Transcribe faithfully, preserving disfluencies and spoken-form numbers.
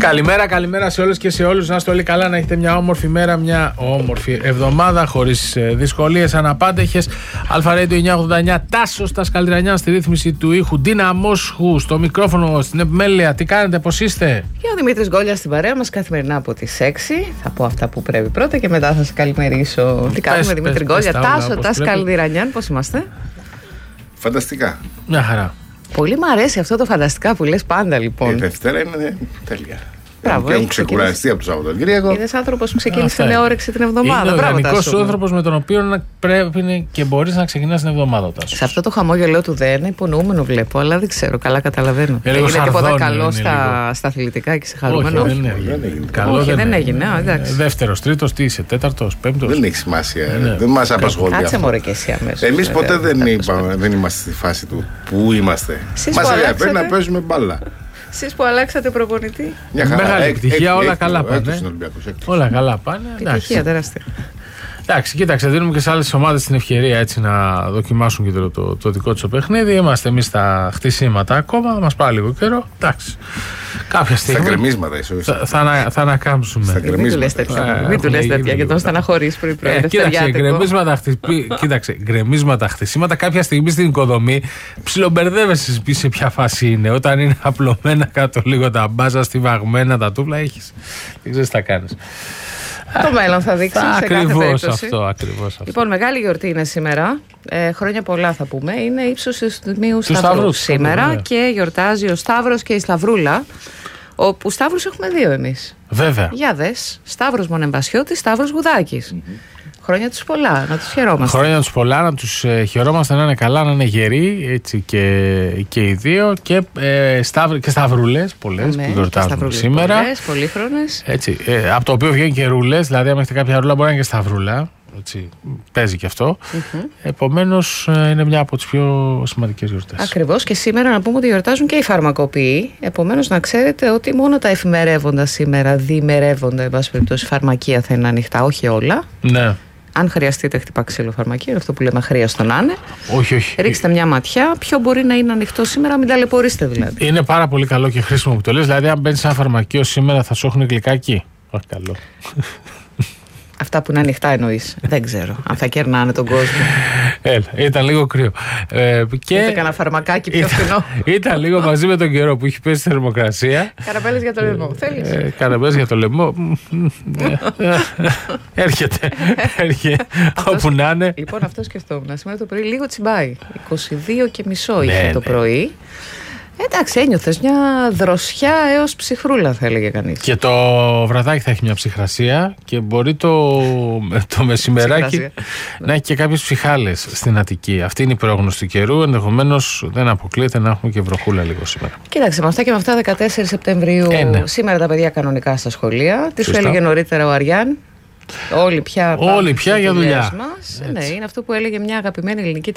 Καλημέρα, καλημέρα σε όλους και σε όλους. Να είστε όλοι καλά, να έχετε μια όμορφη μέρα, μια όμορφη εβδομάδα, χωρίς δυσκολίες, αναπάντεχες. Αλφα Radio εννιακόσια ογδόντα εννιά, Τάσος τα Σκαλδρανιά στη ρύθμιση του ήχου. Ντίνα Μόσχου στο μικρόφωνο, στην επιμέλεια. Τι κάνετε, πώς είστε? Και ο Δημήτρης Γκόλιας στην παρέα μας καθημερινά από τις έξι. Θα πω αυτά που πρέπει πρώτα και μετά θα σας καλημερίσω. Τι κάνουμε, Δημήτρη Γκόλια? Τάσο τα Σκαλδρανιά, πώς είμαστε? Φανταστικά. Μια χαρά. Πολύ μου αρέσει αυτό το φανταστικά που λες πάντα, λοιπόν. Η Δευτέρα είναι τέλεια. Μπράβο, και έχουν ξεκουραστεί από το Σαββατοκύριακο. Είδες άνθρωπος που ξεκίνησε με όρεξη την εβδομάδα. Είναι ο ιδανικός άνθρωπος με τον οποίο πρέπει και μπορείς να ξεκινάς την εβδομάδα. Τάσο. Σε αυτό το χαμόγελό του δεν είναι υπονοούμενο, βλέπω, αλλά δεν ξέρω, καλά καταλαβαίνω. Είναι τίποτα καλό στα, στα αθλητικά και σε χαρούμενο? Όχι, δεν έγινε. Καλό δεν, δεν έγινε. Δεύτερος, τρίτος, τι είσαι, τέταρτος, πέμπτος. Δεν έχει σημασία. Ναι. Δεν μας απασχολεί. Κάτσε μωρέ και εσύ αμέσως. Εμείς ποτέ δεν, είπα, δεν είμαστε στη φάση του που είμαστε. Μας ενδιαφέρει να παίζουμε μπάλα. Εσείς που αλλάξατε προπονητή. Μια χαρά. Μεγάλη επιτυχία, όλα καλά πάνε. Όλα καλά πάνε. Επιτυχία τεράστια. Εντάξει, κοίταξε, δίνουμε και σε άλλες ομάδες την ευκαιρία έτσι να δοκιμάσουν και το, το, το δικό τους παιχνίδι. Είμαστε εμείς στα χτισήματα ακόμα, θα μας πάρει λίγο καιρό. Εντάξει. Κάποια στιγμή. Στα γκρεμίσματα, ίσως. Θα, θα, θα ανακάμψουμε. Στα Μην του λες τέτοια. Μην του λες τέτοια, γιατί τον στεναχωρείς πριν πριν. Ε, κοίταξε, γκρεμίσματα, χτισ... κοίταξε, γκρεμίσματα, χτισήματα. Κάποια στιγμή στην οικοδομή ψιλομπερδεύεσαι πει σε ποια φάση είναι. Όταν είναι απλωμένα κάτω λίγο τα μπάζα, στιβαγμένα τα τούβλα, έχεις. Δεν ξέρεις τι θα κάνεις. Το μέλλον θα δείξει. Ακριβώς αυτό, ακριβώς αυτό. Λοιπόν, μεγάλη γιορτή είναι σήμερα. Ε, χρόνια πολλά θα πούμε. Είναι ύψωση του Τμήου Σταυρού, Σταυρού σήμερα Σταυρού, και γιορτάζει ο Σταύρος και η Σταυρούλα. Όπου Σταύρους έχουμε δύο εμείς. Βέβαια. Για δες. Σταύρος Μονεμπασιώτης, Σταύρος Γουδάκης. Mm-hmm. Χρόνια τους πολλά, να τους χαιρόμαστε. Χρόνια τους πολλά, να τους ε, χαιρόμαστε, να είναι καλά, να είναι γεροί, έτσι και, και οι δύο. Και, ε, σταυρ, και σταυρούλες πολλές, ναι, που γιορτάζουν σήμερα. Πολλές, πολύχρονες. Έτσι, ε, από το οποίο βγαίνουν και ρούλες, δηλαδή αν έχετε κάποια ρούλα μπορεί να είναι και σταυρούλα. Έτσι, παίζει και αυτό. Mm-hmm. Επομένως, ε, είναι μια από τις πιο σημαντικές γιορτές. Ακριβώς, και σήμερα να πούμε ότι γιορτάζουν και οι φαρμακοποιοί. Επομένως, να ξέρετε ότι μόνο τα εφημερεύοντα σήμερα, διημερεύοντα, εν πάση περιπτώσει, φαρμακεία θα είναι ανοιχτά, όχι όλα. Ναι. Αν χρειαστείτε χτυπά ξύλο φαρμακείο, αυτό που λέμε αχρίαστο να είναι. Όχι, όχι. Ρίξτε μια ματιά. Ποιο μπορεί να είναι ανοιχτό σήμερα, μην ταλαιπωρήσετε δηλαδή. Είναι πάρα πολύ καλό και χρήσιμο που το λες. Δηλαδή, αν μπαίνεις σε ένα φαρμακείο σήμερα, θα σου έχουν γλυκάκι. Όχι, καλό. Αυτά που είναι ανοιχτά εννοείς? Δεν ξέρω αν θα κερνάνε τον κόσμο. Έλα, ήταν λίγο κρύο. Ε, και Είτε κανένα φαρμακάκι πιο φθηνό. Ήταν λίγο μαζί με τον καιρό που έχει πέσει η θερμοκρασία. Καραμπέλες για το λαιμό. Θέλεις? Ε, Καραμπέλες για το λαιμό. Έρχεται. Έρχεται. Όπου να είναι. Λοιπόν, αυτό σκεφτόμουν. Σήμερα το πρωί λίγο τσιμπάει. είκοσι δύο και μισό είχε το πρωί. Εντάξει, ένιωθες μια δροσιά έως ψυχρούλα, θα έλεγε κανείς. Και το βραδάκι θα έχει μια ψυχρασία και μπορεί το, το μεσημεράκι να έχει και κάποιες ψυχάλες στην Αττική. Αυτή είναι η πρόγνωση του καιρού. Ενδεχομένως δεν αποκλείεται να έχουμε και βροχούλα λίγο σήμερα. Κοίταξε, με αυτά και με αυτά, δεκατέσσερις Σεπτεμβρίου. Ε, ναι. Σήμερα τα παιδιά κανονικά στα σχολεία. Τι σου έλεγε νωρίτερα ο Αριάν? Όλοι πια, Όλοι πια για δουλειά. Μας. Ναι, είναι αυτό που έλεγε μια αγαπημένη ελληνική